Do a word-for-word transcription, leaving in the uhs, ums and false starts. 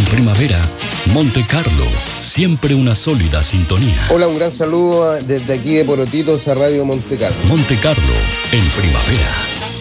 primavera, Monte Carlo, siempre una sólida sintonía. Hola, un gran saludo desde aquí de Porotitos a Radio Monte Carlo. Monte Carlo, en primavera.